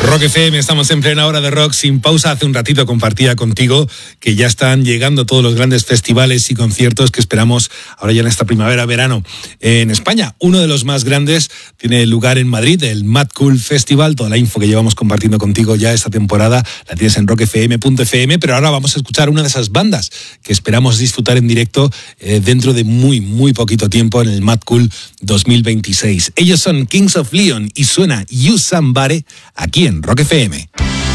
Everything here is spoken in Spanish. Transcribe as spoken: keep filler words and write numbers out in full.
Rock F M, estamos en plena hora de rock sin pausa. Hace un ratito compartía contigo que ya están llegando todos los grandes festivales y conciertos que esperamos ahora ya en esta primavera-verano en España. Uno de los más grandes tiene lugar en Madrid, el Mad Cool Festival. Toda la info que llevamos compartiendo contigo ya esta temporada la tienes en rock f m punto f m, pero ahora vamos a escuchar una de esas bandas que esperamos disfrutar en directo eh, dentro de muy, muy poquito tiempo en el Mad Cool dos mil veintiséis. Ellos son Kings of Leon y suena You Somebody aquí en Rock F M.